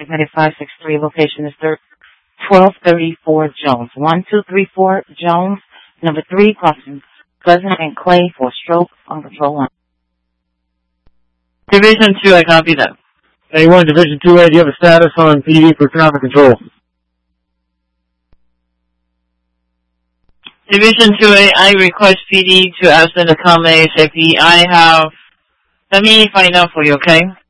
United 563. Location is 1234 Jones. 1234 Jones. Number 3, crossing Pleasant and Clay for stroke on control line. Division 2, I copy that. A1, Division 2A, do you have a status on PD for traffic control? Division 2A, I request PD to ask them to come ASAP. let me find out for you, okay?